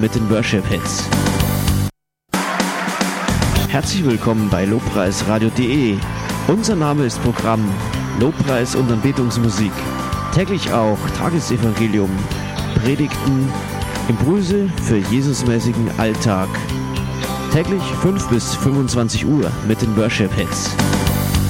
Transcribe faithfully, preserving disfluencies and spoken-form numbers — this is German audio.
mit den Worship Hits. Herzlich willkommen bei lobpreisradio punkt de. Unser Name ist Programm Lobpreis und Anbetungsmusik. Täglich auch Tagesevangelium, Predigten, Impulse für Jesusmäßigen Alltag. Täglich fünf bis fünfundzwanzig Uhr mit den Worship Hits.